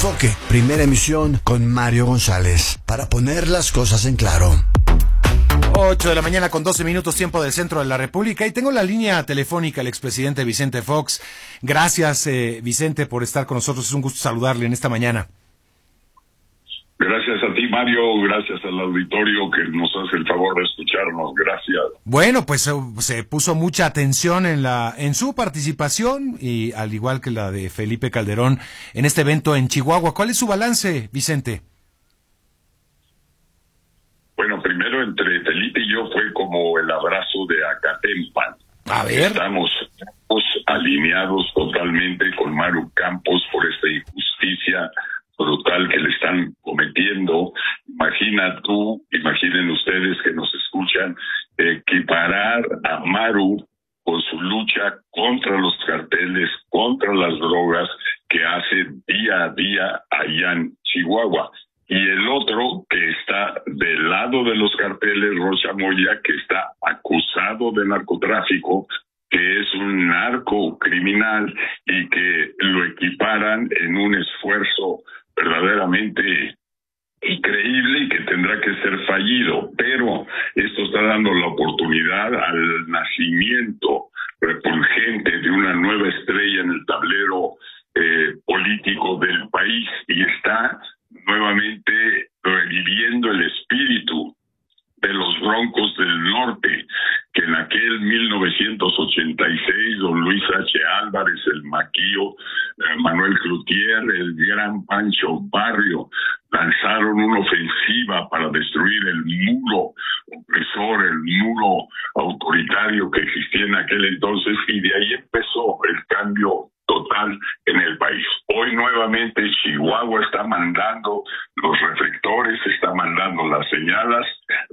Enfoque, primera emisión con Mario González, para poner las cosas en claro. 8 de la mañana con 12 minutos, tiempo del centro de la República, y tengo la línea telefónica al expresidente Vicente Fox. Gracias, Vicente, por estar con nosotros. Es un gusto saludarle en esta mañana. Gracias a ti, Mario, gracias al auditorio que nos hace el favor de escucharnos, gracias. Bueno, pues se puso mucha atención en su participación, y al igual que la de Felipe Calderón, en este evento en Chihuahua. ¿Cuál es su balance, Vicente? Bueno, primero entre Felipe y yo fue como el abrazo de Acatempan. A ver. Estamos alineados totalmente con Maru Campos por esta injusticia brutal que le están cometiendo. Imaginen ustedes que nos escuchan, equiparar a Maru con su lucha contra los carteles, contra las drogas que hace día a día allá en Chihuahua. Y el otro que está del lado de los carteles, Rocha Moya, que está acusado de narcotráfico, que es un narco criminal y que lo equiparan en un esfuerzo verdaderamente increíble y que tendrá que ser fallido, pero esto está dando la oportunidad al nacimiento refulgente de una nueva estrella en el tablero político del país, y está nuevamente reviviendo el espíritu de los Broncos del Norte, que en aquel 1986 don Luis H. Álvarez, el Maquío, Manuel Cloutier, el gran Pancho Barrio, lanzaron una ofensiva para destruir el muro opresor, el muro autoritario que existía en aquel entonces, y de ahí empezó el cambio total en el país. Hoy nuevamente Chihuahua está mandando los reflectores, está mandando las señales.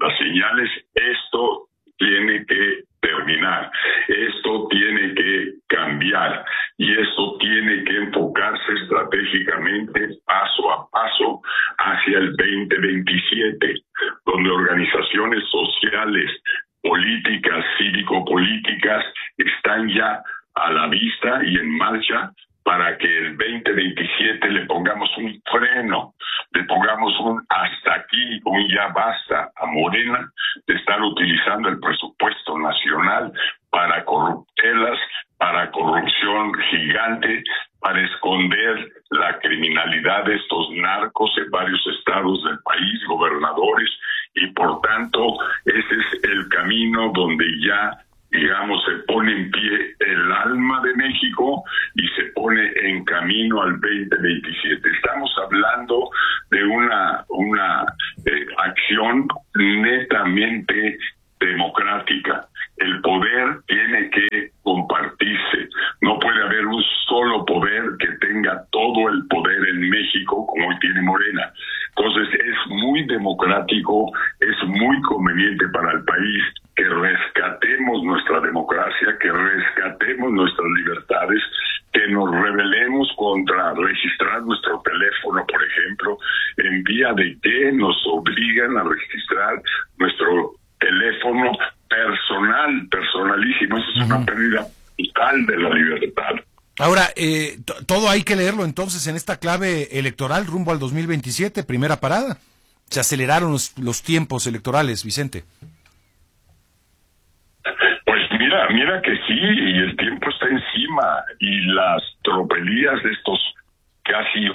Esto tiene que terminar, esto tiene que cambiar, y esto tiene que enfocarse estratégicamente paso a paso hacia el 2027, donde organizaciones sociales, políticas, cívico-políticas están ya a la vista y en marcha para que el 2027 le pongamos un freno, le pongamos un hasta aquí, un ya basta a Morena de estar utilizando el presupuesto nacional para corruptelas, para corrupción gigante, para esconder la criminalidad de estos narcos en varios estados del país, gobernadores, y por tanto ese es el camino donde ya, digamos, se pone en pie el alma de México y se pone en camino al 2027. Estamos hablando de una acción netamente democrática. El poder tiene que compartirse. No puede haber un solo poder que tenga todo el poder en México como hoy tiene Morena. Entonces es muy democrático, es muy conveniente para el país que rescatemos nuestra democracia, que rescatemos nuestras libertades, que nos rebelemos contra registrar nuestro teléfono, por ejemplo, en vía de que nos obligan a registrar nuestro teléfono personalísimo. Eso es una pérdida total de la libertad. Ahora, todo hay que leerlo entonces en esta clave electoral rumbo al 2027, primera parada. Se aceleraron los tiempos electorales, Vicente. Pues mira que sí, y el tiempo está encima, y las tropelías de estos casi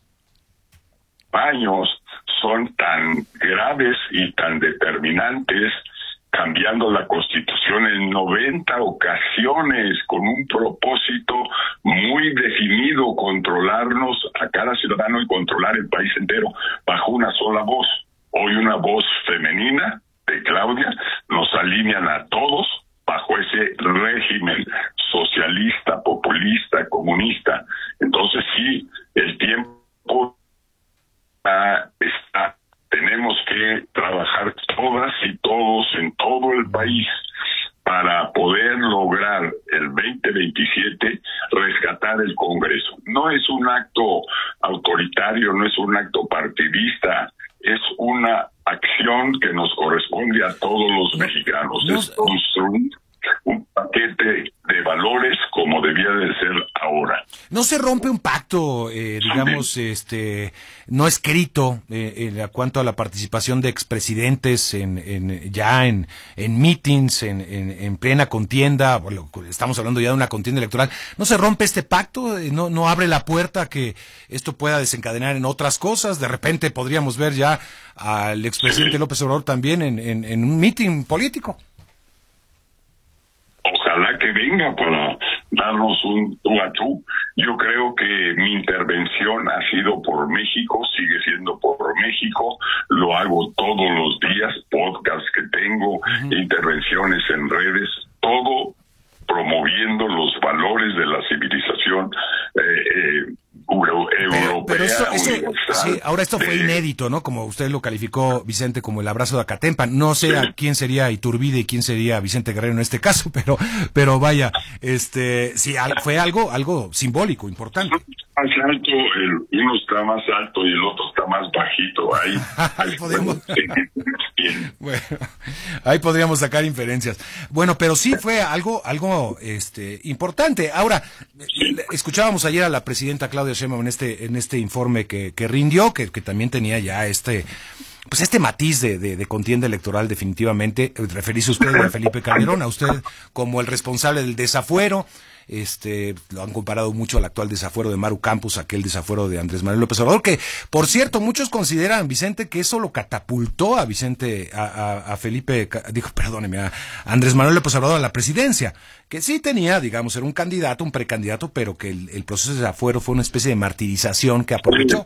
años son tan graves y tan determinantes, cambiando la Constitución en 90 ocasiones con un propósito muy definido: controlarnos a cada ciudadano y controlar el país entero bajo una sola voz. Hoy una voz femenina de Claudia nos alinean a todos bajo ese régimen socialista, populista, comunista. Entonces sí, el tiempo está. Tenemos que trabajar todas y todos en todo el país para poder lograr el 2027 rescatar el Congreso. No es un acto autoritario, no es un acto partidista, es una acción que nos corresponde a todos los mexicanos. Es construir un paquete de de valores como debía de ser ahora. ¿No se rompe un pacto, digamos, no escrito en cuanto a la participación de expresidentes en meetings, en plena contienda? Bueno, estamos hablando ya de una contienda electoral. ¿No se rompe este pacto? ¿No abre la puerta a que esto pueda desencadenar en otras cosas? De repente podríamos ver ya al expresidente López Obrador también en un meeting político. Ojalá que venga para darnos un tú a tú. Yo creo que mi intervención ha sido por México, sigue siendo por México, lo hago todos los días, podcasts que tengo, intervenciones en redes, todo promoviendo los valores de la civilización europea. Pero esto, universal. sí, ahora esto fue inédito, ¿no? Como usted lo calificó, Vicente, como el abrazo de Acatempa. No sé a quién sería Iturbide y quién sería Vicente Guerrero en este caso, pero vaya, sí, fue algo simbólico, importante. Más alto, uno está más alto y el otro está más bajito. Ahí podemos. Bueno, ahí podríamos sacar inferencias. Bueno, pero sí fue algo importante. Ahora, escuchábamos ayer a la presidenta Claudia Sheinbaum en este informe que rindió, que también tenía ya este matiz de contienda electoral definitivamente. Referirse usted a Felipe Calderón, a usted como el responsable del desafuero. Lo han comparado mucho al actual desafuero de Maru Campos, aquel desafuero de Andrés Manuel López Obrador, que por cierto muchos consideran, Vicente, que eso lo catapultó a Andrés Manuel López Obrador a la presidencia, que sí tenía, digamos, era un candidato, un precandidato, pero que el proceso de desafuero fue una especie de martirización que aprovechó.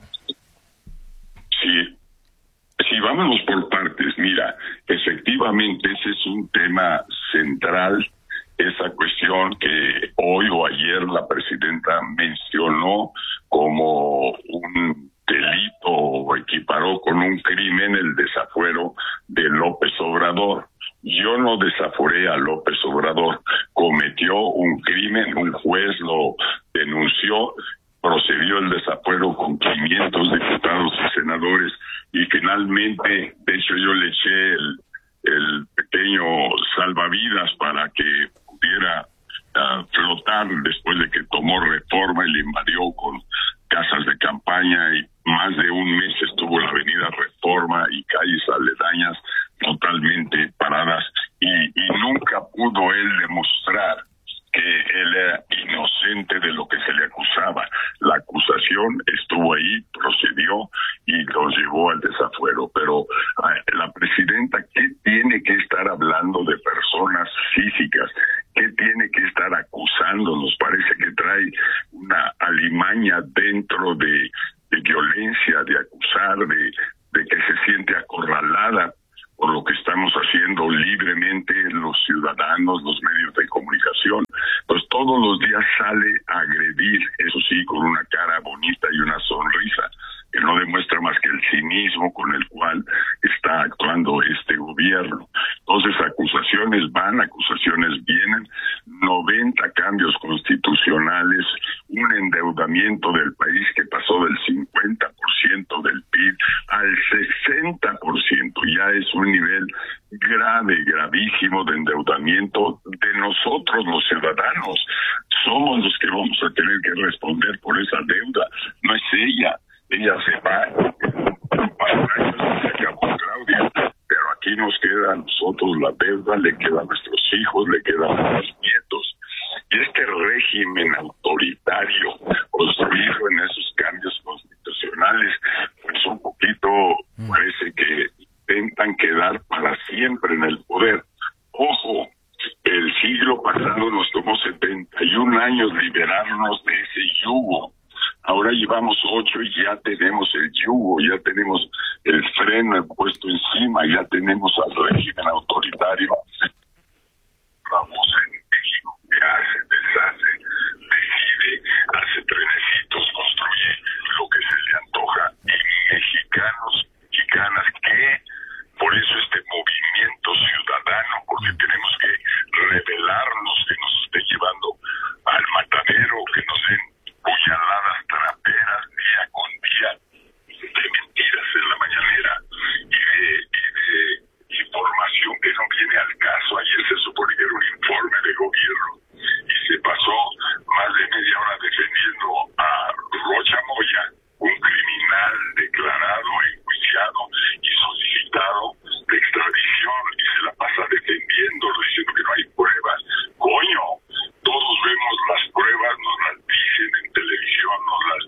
Sí, vámonos por partes. Mira, efectivamente ese es un tema central, esa cuestión que hoy o ayer la presidenta mencionó como un delito o equiparó con un crimen el desafuero de López Obrador. Yo no desaforé a López Obrador, cometió un crimen, un juez lo denunció, procedió el desafuero con 500 diputados y senadores y finalmente, de hecho yo le eché el pequeño salvavidas para que pudiera flotar después de que tomó Reforma y le invadió con casas de campaña y más de un mes estuvo la avenida Reforma y calles aledañas totalmente paradas y nunca pudo él demostrar que él era inocente de lo que se le acusaba. La acusación estuvo ahí, procedió y los llevó al desafuero. Pero la presidenta, ¿qué tiene que estar hablando de personas físicas? ¿Qué tiene que estar acusándonos? Parece que trae una alimaña dentro de violencia, de acusar, de que se siente acorralada por lo que estamos haciendo libremente los ciudadanos, los medios de comunicación. Pues todos los días sale a agredir, eso sí, con una cara bonita y una sonrisa, que no demuestra más que el cinismo con el cual está actuando este gobierno. Entonces, acusaciones van, acusaciones vienen, 90 cambios constitucionales, un endeudamiento del país que pasó del 50% del PIB al 60%, ya es un nivel grave, gravísimo de endeudamiento de nosotros los ciudadanos. Somos los que vamos a tener que responder por esa deuda, no es ella. Ella se va, se acabó Claudia, pero aquí nos queda a nosotros la deuda, le queda a nuestros hijos, le queda a nuestros nietos. Y este régimen autoritario construido en esos cambios constitucionales, pues un poquito parece que intentan quedar para siempre en el poder. Ojo, el siglo pasado nos tomó 71 años liberarnos de ese yugo. Ahora llevamos 8 y ya tenemos el yugo, ya tenemos el freno puesto encima, ya tenemos al régimen autoritario. Vamos en México, que hace, deshace, decide, hace trenecitos, construye lo que se le antoja. Y mexicanos, mexicanas, que por eso este movimiento ciudadano, porque tenemos que rebelarnos, que nos esté llevando al matadero, que nos den puñaladas traperas día con día de mentiras en la mañanera y de información que no viene al caso. Ayer se supone que era un informe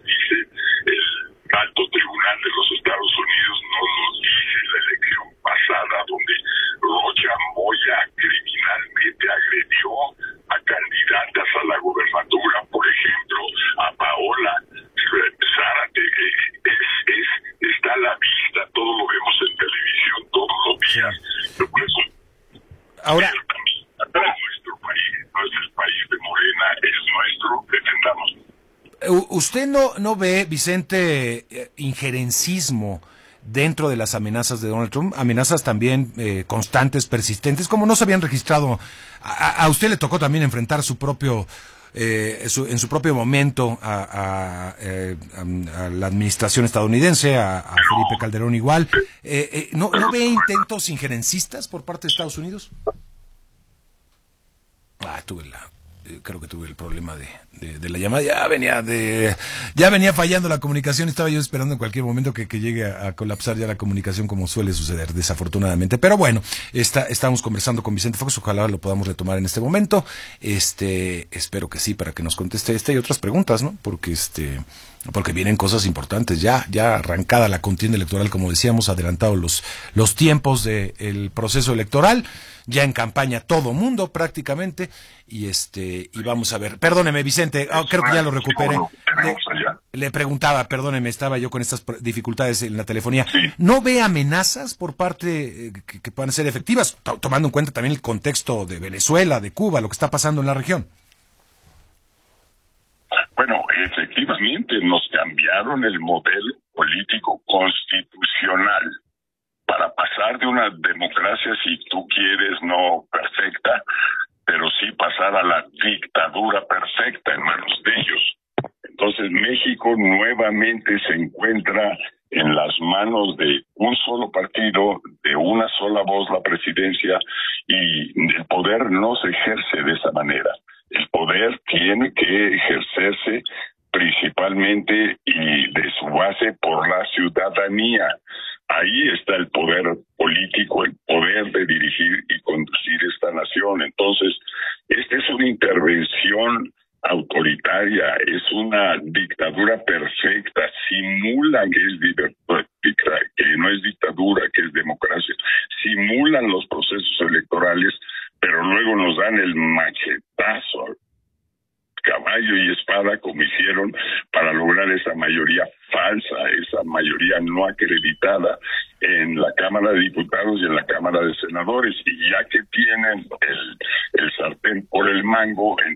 dice el alto tribunal de los Estados Unidos, no lo dice la elección pasada, donde Rocha Moya criminalmente agredió a candidatas a la gubernatura, por ejemplo, a Paola Zárate. Está a la vista, todo lo vemos en televisión todos los días. Por eso, ahora, no es nuestro país, no es el país de Morena, es nuestro, defendamos. ¿Usted no ve, Vicente, injerencismo dentro de las amenazas de Donald Trump? Amenazas también constantes, persistentes, como no se habían registrado. A usted le tocó también enfrentar su propio, en su propio momento a la administración estadounidense, a Felipe Calderón igual. ¿No ve intentos injerencistas por parte de Estados Unidos? Creo que tuve el problema de la llamada. Ya venía fallando la comunicación. Estaba yo esperando en cualquier momento que llegue a colapsar ya la comunicación, como suele suceder, desafortunadamente. Pero bueno, estamos conversando con Vicente Fox. Ojalá lo podamos retomar en este momento. Espero que sí, para que nos conteste esta y otras preguntas, ¿no? Porque vienen cosas importantes. Ya arrancada la contienda electoral, como decíamos, adelantado los tiempos del proceso electoral. Ya en campaña todo mundo prácticamente, y vamos a ver. Perdóneme, Vicente, creo que ya lo recuperé. Le preguntaba, perdóneme, estaba yo con estas dificultades en la telefonía. Sí. ¿No ve amenazas por parte que puedan ser efectivas, tomando en cuenta también el contexto de Venezuela, de Cuba, lo que está pasando en la región? Bueno, efectivamente nos cambiaron el modelo político constitucional para pasar de una democracia, si tú quieres, no perfecta, pero sí pasar a la dictadura perfecta en manos de ellos. Entonces México nuevamente se encuentra en las manos de un solo partido, de una sola voz la presidencia, y el poder no se ejerce de esa manera. El poder tiene que ejercerse principalmente y de su base por la ciudadanía. Ahí está el poder político, el poder de dirigir y conducir esta nación. Entonces, esta es una intervención autoritaria, es una dictadura perfecta, simulan que no es dictadura, que es democracia, simulan los procesos electorales, pero luego nos dan el machetazo, caballo y espada, como hicieron para lograr esa mayoría falsa, esa mayoría no acreditada en la Cámara de Diputados y en la Cámara de Senadores. Y ya que tienen el sartén por el mango,